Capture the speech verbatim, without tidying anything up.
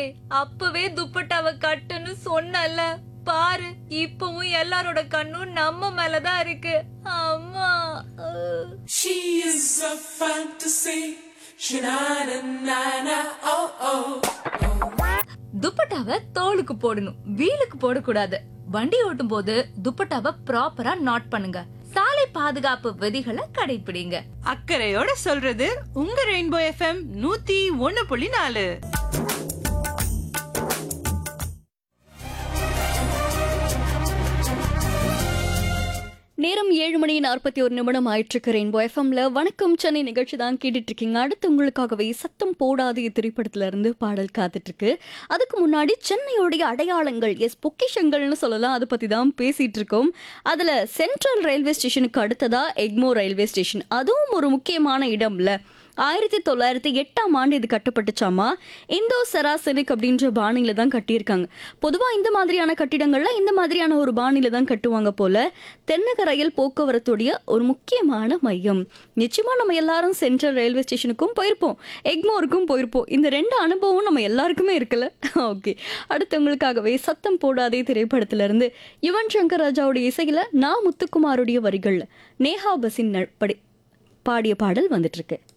அப்பவே துப்பட்டாவை கட்டுன்னு சொன்னல, பாரு இப்பவும் எல்லாரோட கண்ணும் நம்ம மேலதான் இருக்கு. அம்மா அஹ். She is a fantasy. Sha-na-na-na-na, oh oh. துப்பட்டாவை தோலுக்கு போடணும், வீலுக்கு போடக்கூடாது. வண்டி ஓட்டும் போது துப்பட்டாவை ப்ராப்பரா நாட் பண்ணுங்க. சாலை பாதுகாப்பு விதிகளை கடைபிடிங்க. அக்கறையோட சொல்றது உங்க ரெயின்போ எஃப்எம் நூத்தி ஒன்னு புள்ளி நாலு. நேரம் ஏழு மணி நாற்பத்தி ஒரு நிமிடம் ஆயிட்டு ரெயின்போ எஃப்எம்ல வணக்கம் சென்னை நிகழ்ச்சி தான் கேட்டுட்டு இருக்கீங்க. அடுத்து உங்களுக்காகவே சத்தம் போடாத திரைப்படத்துல இருந்து பாடல் காத்துட்டு இருக்கு. அதுக்கு முன்னாடி சென்னையோடைய அடையாளங்கள், எஸ் பொக்கிஷங்கள்னு சொல்லலாம், அதை பத்தி தான் பேசிட்டு இருக்கோம். அதுல சென்ட்ரல் ரயில்வே ஸ்டேஷனுக்கு அடுத்ததா எக்மோர் ரயில்வே ஸ்டேஷன், அதுவும் ஒரு முக்கியமான இடம்ல. ஆயிரத்தி தொள்ளாயிரத்தி எட்டாம் ஆண்டு இது கட்டப்பட்டுச்சாமா. இந்தோ செராசெனிக் அப்படின்ற பாணியில தான் கட்டியிருக்காங்க. பொதுவாக இந்த மாதிரியான கட்டிடங்கள்ல இந்த மாதிரியான ஒரு பாணியில தான் கட்டுவாங்க போல. தென்னக ரயில் போக்குவரத்துடைய ஒரு முக்கியமான மையம். நிச்சயமா நம்ம எல்லாரும் சென்ட்ரல் ரயில்வே ஸ்டேஷனுக்கும் போயிருப்போம், எக்மோருக்கும் போயிருப்போம். இந்த ரெண்டு அனுபவம் நம்ம எல்லாருக்குமே இருக்குல்ல. ஓகே, அடுத்தவங்களுக்காகவே சத்தம் போடாதே திரைப்படத்துல இருந்து யுவன் சங்கர் ராஜாவுடைய இசையில நான் முத்துக்குமாருடைய வரிகள்ல நேஹா பசின் படி பாடிய பாடல் வந்துட்டு இருக்கு.